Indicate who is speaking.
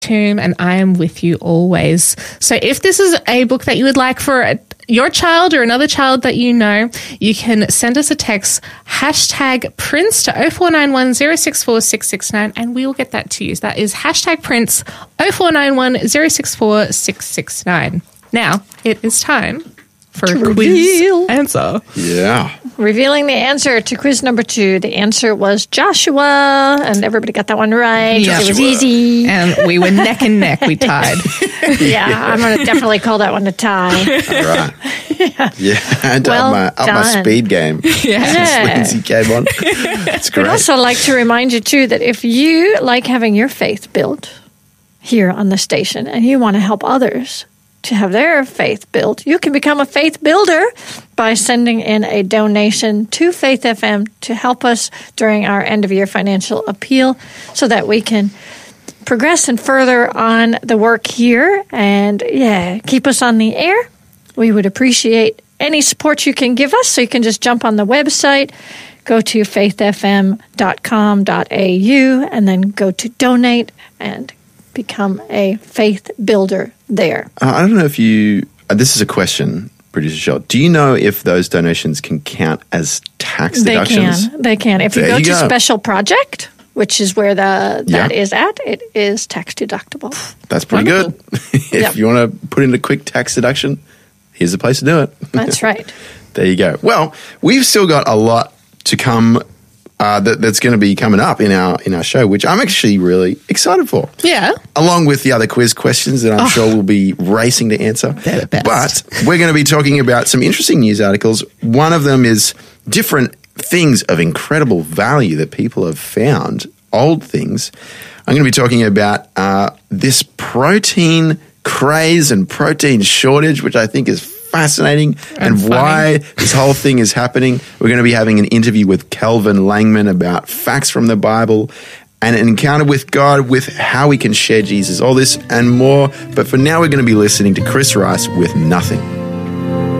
Speaker 1: tomb, and I am with you always. So if this is a book that you would like for your child or another child that you know, you can send us a text, #Prince to 0491 064 669, and we will get that to you. So that is #Prince 0491 064 669. Now, it is time for a quiz answer.
Speaker 2: Yeah.
Speaker 3: Revealing the answer to quiz number 2. The answer was Joshua, and everybody got that one right.
Speaker 1: Yeah.
Speaker 3: It was easy.
Speaker 1: And we were neck and neck. We tied.
Speaker 3: Yeah, I'm going to definitely call that one a tie.
Speaker 2: All right. Yeah. And
Speaker 3: Well
Speaker 2: up my
Speaker 3: done.
Speaker 2: speed game.
Speaker 3: Yeah.
Speaker 2: Since Lindsay came on. It's great.
Speaker 3: I'd also like to remind you, too, that if you like having your faith built here on the station and you want to help others to have their faith built, you can become a faith builder by sending in a donation to Faith FM to help us during our end-of-year financial appeal so that we can progress and further on the work here and, keep us on the air. We would appreciate any support you can give us, so you can just jump on the website, go to faithfm.com.au, and then go to donate and become a faith builder there.
Speaker 2: I don't know if you... this is a question, Producer Shell. Do you know if those donations can count as tax deductions?
Speaker 3: They can. If you go to Special Project, which is where that is at, it is tax deductible.
Speaker 2: That's pretty good. If you want to put in a quick tax deduction, here's the place to do it.
Speaker 3: That's right.
Speaker 2: There you go. Well, we've still got a lot to come that's going to be coming up in our show, which I'm actually really excited for.
Speaker 1: Yeah.
Speaker 2: Along with the other quiz questions that I'm sure we'll be racing to answer.
Speaker 1: They're the best.
Speaker 2: But we're going to be talking about some interesting news articles. One of them is different things of incredible value that people have found, old things. I'm going to be talking about this protein craze and protein shortage, which I think is fascinating and why this whole thing is happening. We're going to be having an interview with Kelvin Langman about facts from the Bible and an encounter with God with how we can share Jesus, all this and more. But for now, we're going to be listening to Chris Rice with Nothing.